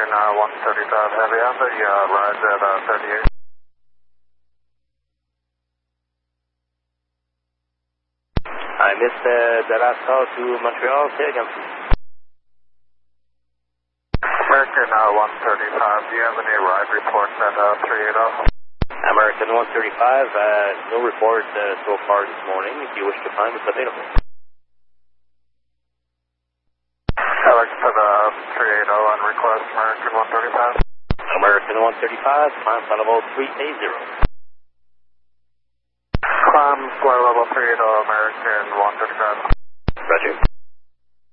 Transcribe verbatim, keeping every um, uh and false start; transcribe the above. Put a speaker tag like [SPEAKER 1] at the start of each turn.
[SPEAKER 1] uh, one thirty-five Heavy on the uh, rise at uh, thirty-eight.
[SPEAKER 2] I missed uh, the last call to Montreal. Say it again, please.
[SPEAKER 1] American uh, one thirty-five, do you have any ride reports at uh, three eighty?
[SPEAKER 2] American one thirty-five, uh, no report uh, so far this morning. If you wish to climb, it's available.
[SPEAKER 1] Alex to the three eighty on request, American one thirty-five.
[SPEAKER 2] American one thirty-five, climb flight level three eighty.
[SPEAKER 1] Climb flight level three eighty, American one thirty-five.
[SPEAKER 2] Roger.